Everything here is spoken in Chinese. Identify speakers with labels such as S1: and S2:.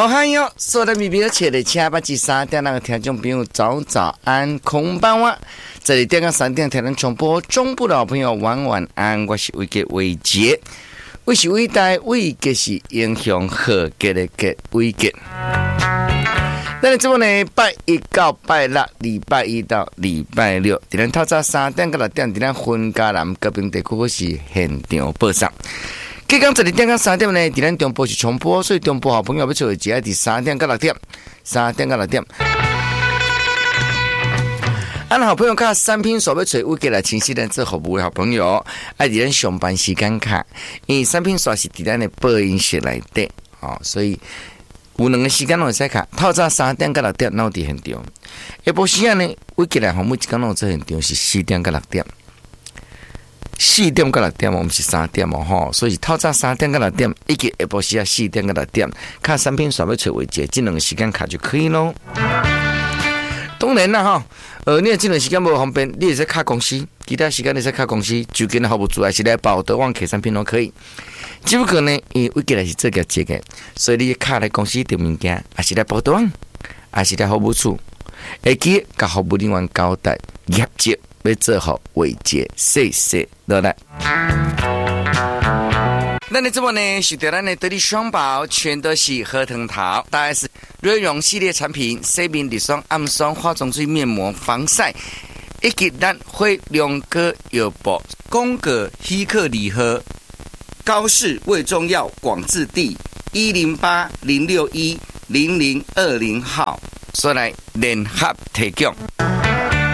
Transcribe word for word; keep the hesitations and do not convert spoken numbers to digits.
S1: 哦嗨哟，所有的米米切的七八七三点那个听众朋友早早安，空班哇！这里电个三点台能重播，中部的好朋友晚晚安，我是伟杰伟杰，我是伟大伟杰是英雄和杰的杰伟杰。那这么呢，拜一到拜六，礼拜一到礼拜六，伫咱透早三点到六点，伫咱分家南隔壁地区是现场播送。今天这里点到三点呢，伫咱中部是重播，所以中部好朋友要做的只爱伫三点到六点，三点到六点。俺好朋友卡三拼所要找我给来清晰的做服务的好朋友，爱伫咱上班时间卡，因为三拼所是伫咱的播音室内底，哦，所以。有两个时间拢会使卡，透早三点到六点，咱伫现场。下晡时间呢，我起来，每一天拢做现场是四点到六点，四点到六点，我们是三点哦吼，所以透早三点到六点，以及下晡时啊四点到六点，卡产品选要找位置，这两个时间卡就可以咯。当然啦哈，呃，你这段时间无方便，你也是卡公司，其他时间你是卡公司，就跟服务组还是来报德旺客产品都可以。只不过呢，因为我过来是做个这个，所以你卡来公司订物件，还是来报德旺，还是来服务处，会记甲服务人员交代业绩要做好维节，谢谢，落来。那你这么呢？是对咱的得力双宝，全都是核桃桃，大概是瑞容系列产品，洗面乳霜、暗霜、化妆水、面膜、防晒，以及咱会两个药包，宫格希克礼盒。高市卫中药广治地一零八零六一零零二零号，所来联合提供。